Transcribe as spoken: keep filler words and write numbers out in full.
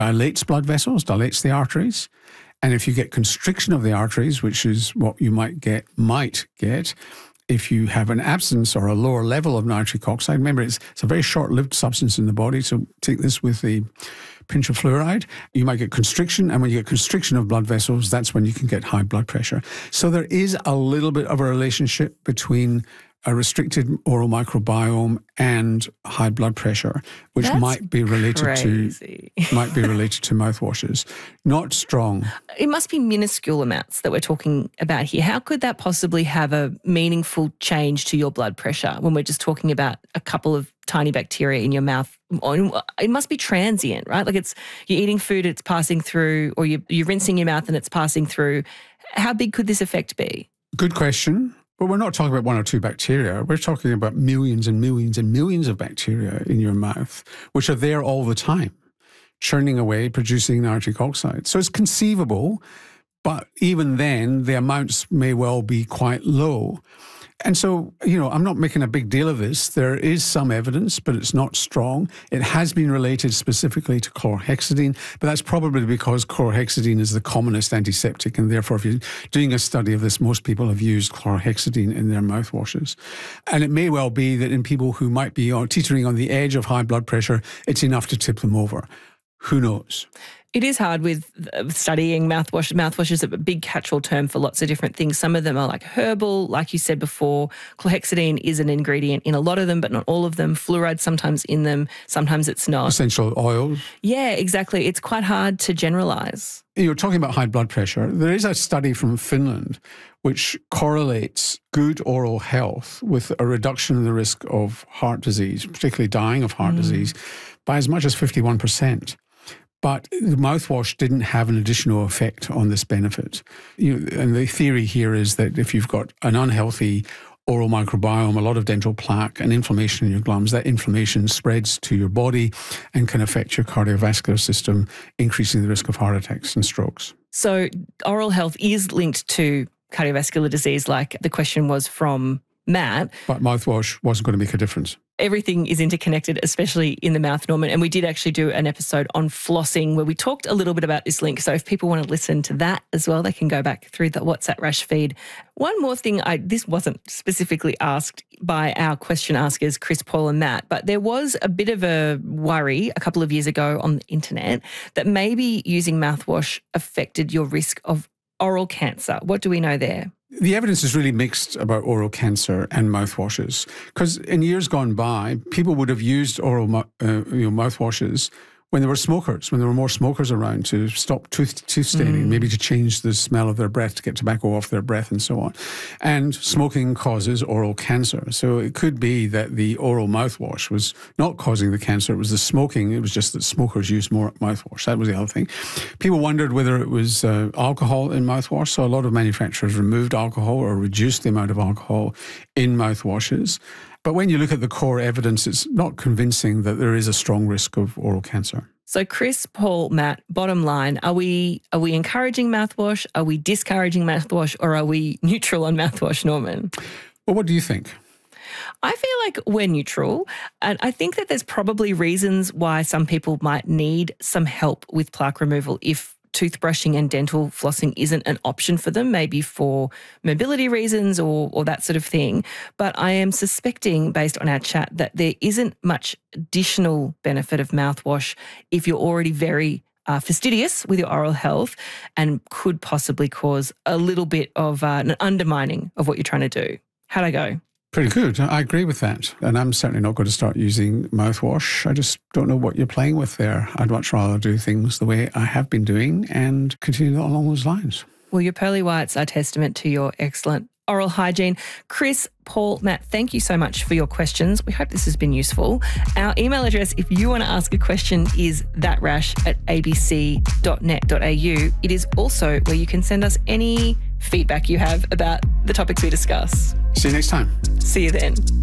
dilates blood vessels, dilates the arteries. And if you get constriction of the arteries, which is what you might get, might get, if you have an absence or a lower level of nitric oxide, remember it's, it's a very short-lived substance in the body, so take this with a pinch of fluoride, you might get constriction, and when you get constriction of blood vessels, that's when you can get high blood pressure. So there is a little bit of a relationship between a restricted oral microbiome and high blood pressure, which That's might be related crazy. to might be related to mouthwashes. Not strong. It must be minuscule amounts that we're talking about here. How could that possibly have a meaningful change to your blood pressure when we're just talking about a couple of tiny bacteria in your mouth? It must be transient, right? Like it's you're eating food, it's passing through, or you're, you're rinsing your mouth and it's passing through. How big could this effect be? Good question. But we're not talking about one or two bacteria. We're talking about millions and millions and millions of bacteria in your mouth, which are there all the time, churning away, producing nitric oxide. So it's conceivable, but even then, the amounts may well be quite low. And so, you know, I'm not making a big deal of this. There is some evidence, but it's not strong. It has been related specifically to chlorhexidine, but that's probably because chlorhexidine is the commonest antiseptic, and therefore if you're doing a study of this, most people have used chlorhexidine in their mouthwashes. And it may well be that in people who might be teetering on the edge of high blood pressure, it's enough to tip them over. Who knows? It is hard with studying mouthwash. Mouthwash is a big catch-all term for lots of different things. Some of them are like herbal, like you said before. Chlorhexidine is an ingredient in a lot of them, but not all of them. Fluoride sometimes in them, sometimes it's not. Essential oils. Yeah, exactly. It's quite hard to generalise. You're talking about high blood pressure. There is a study from Finland which correlates good oral health with a reduction in the risk of heart disease, particularly dying of heart mm. disease, by as much as fifty-one percent. But the mouthwash didn't have an additional effect on this benefit. You know, and the theory here is that if you've got an unhealthy oral microbiome, a lot of dental plaque and inflammation in your gums, that inflammation spreads to your body and can affect your cardiovascular system, increasing the risk of heart attacks and strokes. So oral health is linked to cardiovascular disease, like the question was from Matt. But mouthwash wasn't going to make a difference. Everything is interconnected, especially in the mouth, Norman. And we did actually do an episode on flossing where we talked a little bit about this link. So if people want to listen to that as well, they can go back through the What's That Rash feed. One more thing, I this wasn't specifically asked by our question askers, Chris, Paul and Matt, but there was a bit of a worry a couple of years ago on the internet that maybe using mouthwash affected your risk of oral cancer. What do we know there? The evidence is really mixed about oral cancer and mouthwashes, because in years gone by, people would have used oral uh, you know, mouthwashes when there were smokers, when there were more smokers around to stop tooth, tooth staining, mm. maybe to change the smell of their breath, to get tobacco off their breath and so on. And smoking causes oral cancer. So it could be that the oral mouthwash was not causing the cancer, it was the smoking, it was just that smokers used more mouthwash. That was the other thing. People wondered whether it was uh, alcohol in mouthwash, so a lot of manufacturers removed alcohol or reduced the amount of alcohol in mouthwashes. But when you look at the core evidence, it's not convincing that there is a strong risk of oral cancer. So Chris, Paul, Matt, bottom line, are we are we encouraging mouthwash? Are we discouraging mouthwash? Or are we neutral on mouthwash, Norman? Well, what do you think? I feel like we're neutral, and I think that there's probably reasons why some people might need some help with plaque removal if toothbrushing and dental flossing isn't an option for them, maybe for mobility reasons or, or that sort of thing. But I am suspecting, based on our chat, that there isn't much additional benefit of mouthwash if you're already very uh, fastidious with your oral health, and could possibly cause a little bit of uh, an undermining of what you're trying to do. How'd I go? Pretty good. I agree with that. And I'm certainly not going to start using mouthwash. I just don't know what you're playing with there. I'd much rather do things the way I have been doing and continue along those lines. Well, your pearly whites are testament to your excellent oral hygiene. Chris, Paul, Matt, thank you so much for your questions. We hope this has been useful. Our email address, if you want to ask a question, is thatrash at a b c dot net dot a u. It is also where you can send us any feedback you have about the topics we discuss. See you next time. See you then.